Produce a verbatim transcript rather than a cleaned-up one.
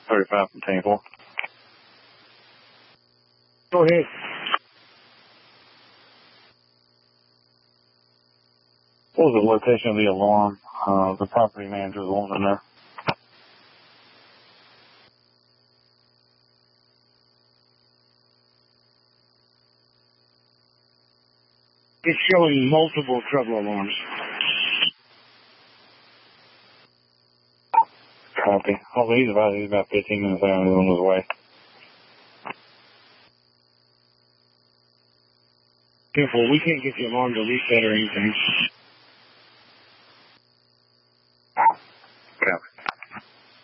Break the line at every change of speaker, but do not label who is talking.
thirty-five from ten four.
Go ahead.
What was the location of the alarm? Uh, the property manager was wanting to know.
It's showing multiple trouble alarms.
Copy. Oh, he's about, he's about fifteen minutes out and he's on his way.
Careful, we can't get the alarm to reset or anything.